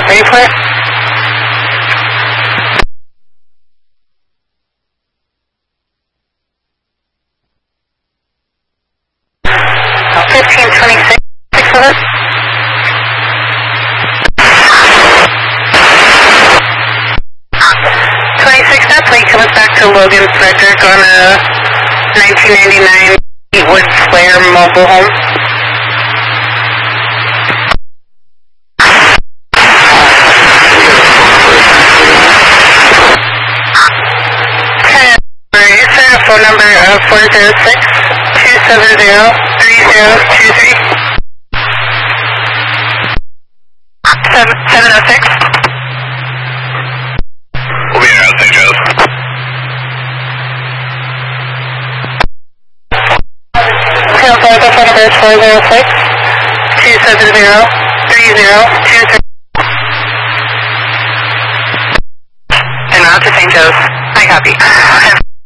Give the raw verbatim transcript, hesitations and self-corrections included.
Ready for it? fifteen twenty-six, six of us. twenty-six, that plane comes back to Logan Frederick on a nineteen ninety-nine Fleetwood Flare mobile home. Phone number of four zero six, two seven zero, three zero two three. seven oh six. We'll be around Saint Joe's. Phone number is four zero six, two seven zero, three zero two three. And out to Saint Joe's. I copy.